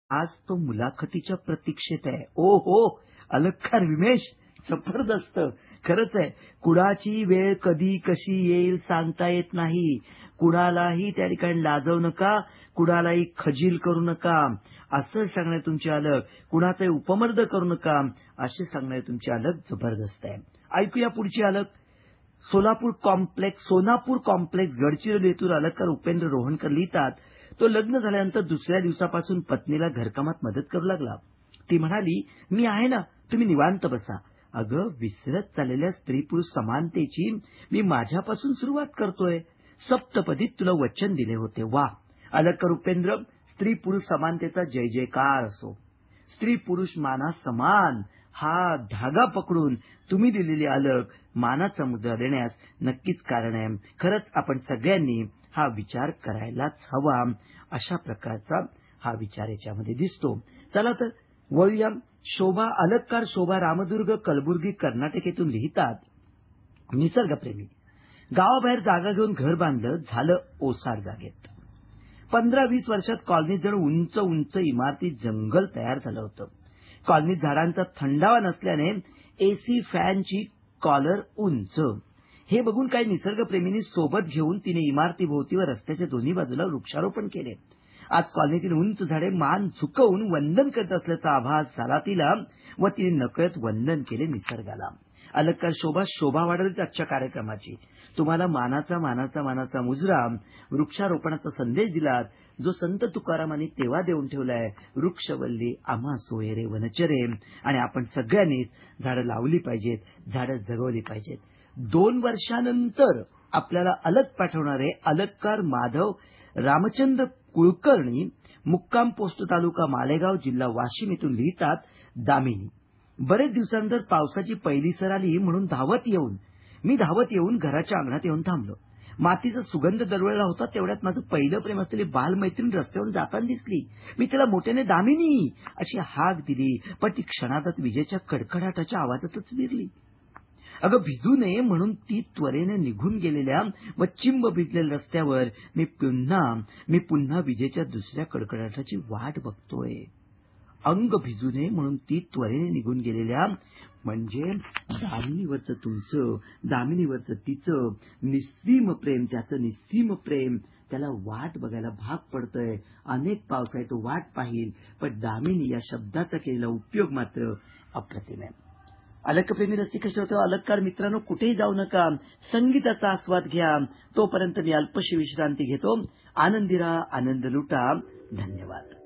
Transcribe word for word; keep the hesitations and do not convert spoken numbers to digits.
आज तो मुलाखतीच्या प्रतीक्षेत आहे. ओ हो, अलंकार विमेश जबरदस्त. खरंच आहे. कुणाची वेळ कधी कशी येईल सांगता येत नाही. कुणालाही त्या ठिकाणी लाजवू नका, कुणालाही खजील करू नका, असं सांगण्यात तुमची अलग. कुणाचाही उपमर्द करू नका, असे सांगण्यात तुमची अलग जबरदस्त आहे. ऐकूया पुढची अलग. सोलापूर कॉम्प्लेक्स सोनापूर कॉम्प्लेक्स गडचिरोली येथून अलंकार उपेंद्र रोहणकर लिहितात, तो लग्न झाल्यानंतर दुसऱ्या दिवसापासून पत्नीला घरकामात मदत करू लागला. ती म्हणाली, मी आहे ना, तुम्ही निवांत बसा. अगं, विसरत चाललेल्या स्त्री पुरुष समानतेची मी माझ्यापासून सुरुवात करतोय. सप्तपदीत तुला वचन दिले होते. वा. अलंकार उपेंद्र, स्त्री पुरुष समानतेचा जय जयकार असो. स्त्री पुरुष माना समान हा धागा पकडून तुम्ही दिलेली अलग मानाचा मुद्रा देण्यास नक्कीच कारण आहे. खरंच आपण सगळ्यांनी हा विचार करायलाच हवा. अशा प्रकारचा हा विचार याच्यामध्ये दिसतो. चला तर वळूया. शोभा अलंकार शोभा रामदुर्ग कलबुर्गी कर्नाटक येथून लिहितात, निसर्गप्रेमी. गावाबाहेर जागा घेऊन घर बांधलं, झालं ओसाड जागेत. पंधरा वीस वर्षात कॉलनीत जण उंच उंच इमारती जंगल तयार झालं होतं. कॉलनीत झाडांचा थंडावा नसल्याने एसी फॅनची कॉलर उंच. हे बघून काही निसर्गप्रेमींनी सोबत घेऊन तिने इमारतीभोवती व रस्त्याच्या दोन्ही बाजूला वृक्षारोपण केले. आज कॉलनीतील उंच झाडे मान झुकवून वंदन करत असल्याचा आभास झाला तिला व तिने नकळत वंदन केले निसर्गाला. अलंकार शोभा शोभा वाढवली आजच्या कार्यक्रमाची. तुम्हाला मानाचा मानाचा मानाचा मुजरा वृक्षारोपणाचा संदेश दिलात, जो संत तुकारामांनी तेव्हा देऊन ठेवलाय. वृक्षवल्ली आम्हा सोयरे वनचरे. आणि आपण सगळ्यांनीच झाडं लावली पाहिजेत, झाडं जगवली पाहिजेत. दोन वर्षानंतर आपल्याला अलग पाठवणारे अलंकार माधव रामचंद्र कुलकर्णी, मुक्काम पोस्ट तालुका मालेगाव जिल्हा वाशिम येथून लिहितात, दामिनी. बरेच दिवसांनंतर पावसाची पहिली सर आली म्हणून धावत येऊन मी धावत येऊन घराच्या अंगणात येऊन थांबलो. मातीचा सुगंध दरवळला होता. तेवढ्यात माझं पहिलं प्रेम असलेली बालमैत्रीण रस्त्यावरून जाताना दिसली. मी तिला मोठ्याने दामिनी अशी हाक दिली, पण ती क्षणातच विजेच्या कडकडाटाच्या आवाजातच विरली. अगं, भिजू नये म्हणून ती त्वरेने निघून गेलेल्या व चिंब भिजलेल्या रस्त्यावर मी पुन्हा मी पुन्हा विजेच्या दुसऱ्या कडकडाटाची वाट बघतोय. अंग भिजू नये म्हणून ती त्वरेने निघून गेलेल्या म्हणजे दामिनीवरचं तुमचं, दामिनीवरचं तिचं निस्सीम प्रेम, त्याचं निस्सीम प्रेम त्याला वाट बघायला भाग पडतंय. अनेक पावस आहे तो वाट पाहिल, पण दामिनी या शब्दाचा केलेला उपयोग मात्र अप्रतिम आहे. अलंकप्रेमी रसिक श्रोते, अलंकार मित्रांनो, कुठेही जाऊ नका, संगीताचा आस्वाद घ्या. तोपर्यंत मी अल्पशी विश्रांती घेतो. आनंदी राहा, आनंद लुटा. धन्यवाद.